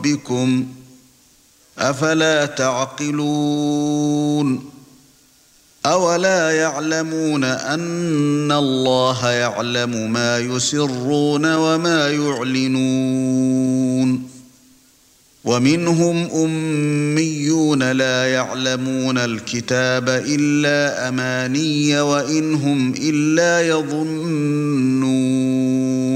رَبِّكُمْ أَفَلَا تَعْقِلُونَ أَوَلَا يَعْلَمُونَ أَنَّ اللَّهَ يَعْلَمُ مَا يُسِرُّونَ وَمَا يُعْلِنُونَ وَمِنْهُمْ أُمِّيُّونَ لَا يَعْلَمُونَ الْكِتَابَ إِلَّا أَمَانِيَّ وَإِنْ هُمْ إِلَّا يَظُنُّونَ